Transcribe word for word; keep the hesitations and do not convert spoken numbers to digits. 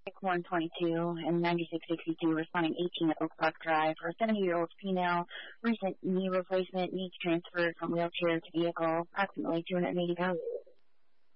one twenty-two and ninety-six sixty-two responding eighteen at Oak Park Drive for a seventy-year-old female. Recent knee replacement, needs transferred from wheelchair to vehicle, approximately two hundred eighty pounds.